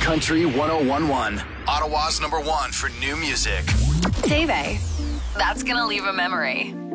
Country 1011. Ottawa's #1 for new music. Tave, that's gonna leave a memory.